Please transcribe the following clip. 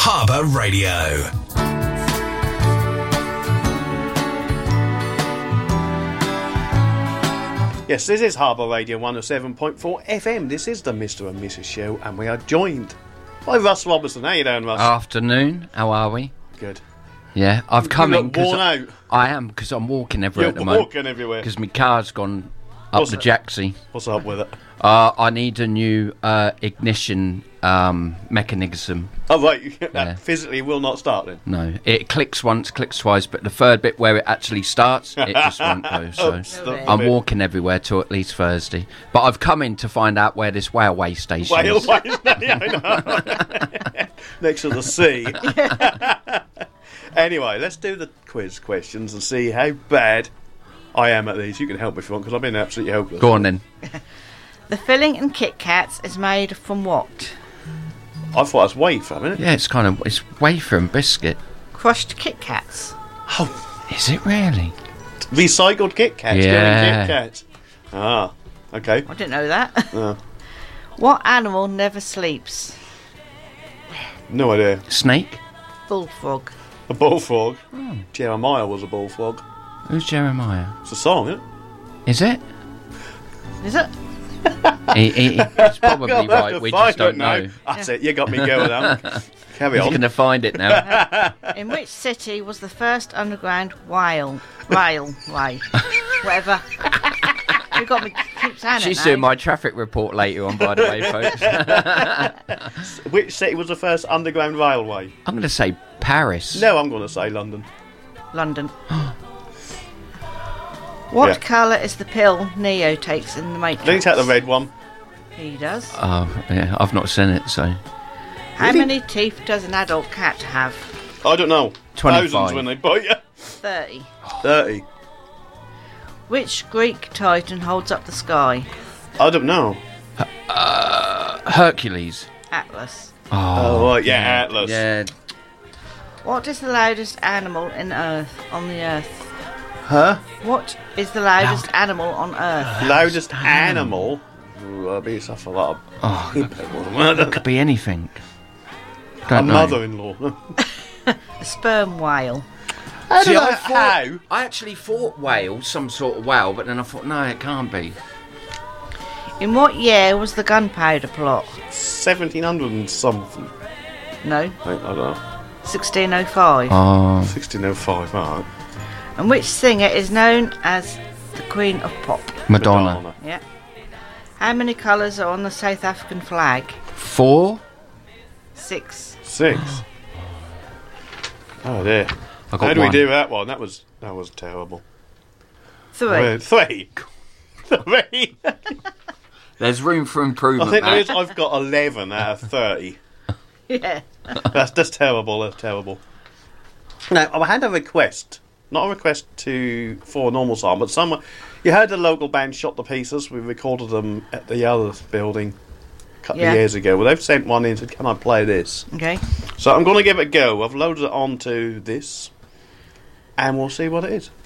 Harbour Radio. Yes, this is Harbour Radio 107.4 FM. This is the Mr. and Mrs. Show, and we are joined by Russ Robertson. How you doing, Russ? Afternoon. How are we? Good. Yeah, I've come you in look worn out. I am, because I'm walking everywhere at the You're moment. walking everywhere. Because my car's gone up What's the that? jacksie. What's up with it? I need a new ignition mechanism. Oh, right. Yeah. That physically will not start then. No, it clicks once, clicks twice, but the third bit where it actually starts, it just won't go. So I'm walking everywhere till at least Thursday. But I've come in to find out where this railway station is. Yeah, I know. Next to the sea. Anyway, let's do the quiz questions and see how bad I am at these. You can help me if you want, because I've been absolutely helpless. Go on then. The filling in Kit Kats is made from what? I thought it was wafer, isn't it? Yeah, it's wafer and biscuit. Crushed Kit Kats. Oh, Is it really? recycled Kit Kats. Yeah. Kit Kats. Ah, okay. I didn't know that. Uh, What animal never sleeps? no idea. Snake? Bullfrog. A bullfrog. Hmm. Jeremiah was a bullfrog. Who's Jeremiah? It's a song, isn't it? Is it? Is it? He's probably right. We just don't know. That's it. You got me going. Carry He's on. going to find it now. In which city was the first underground railway? Whatever. You got me. Keep saying She's it doing now. my traffic report later on, by the way, folks. Which city was the first underground railway? I'm going to say Paris. No, I'm going to say London. London. What Yeah. colour is the pill Neo takes in the Matrix? Let me take the red one. He does. Oh, yeah, I've not seen it, so. How many teeth does an adult cat have? I don't know. 25. Thousands when they bite you. 30. 30. Which Greek titan holds up the sky? I don't know. Hercules. Atlas. Oh, right, yeah, Atlas. Yeah. What is the loudest animal on the earth? Huh? What is the loudest animal on earth? Loudest animal? Ooh, I bet it's a lot of... Oh, a it could be anything. Don't know. mother-in-law. A sperm whale. See, How? I actually thought whale, some sort of whale, but then I thought, no, it can't be. In what year was the gunpowder plot? 1700 and something. No, I don't know. 1605. Oh. 1605, alright. And which singer is known as the Queen of Pop? Madonna. Yeah. How many colours are on the South African flag? 4? 6. 6. Oh dear. I got How do we one. do that one? That was terrible. 3. 3. 3. There's room for improvement. I think there Matt. is. I've got 11 out of 30. Yeah. That's terrible. That's terrible. Now, I had a request. Not a request for a normal song, but someone... You heard the local band Shot to Pieces. We recorded them at the other building a couple of years ago. Well, they've sent one in and said, can I play this? Okay. So I'm going to give it a go. I've loaded it onto this, and we'll see what it is.